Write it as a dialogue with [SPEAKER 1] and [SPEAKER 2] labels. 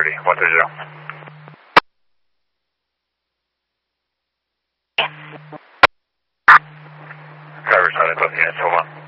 [SPEAKER 1] 130, 130. Driver's on it, both units, hold on.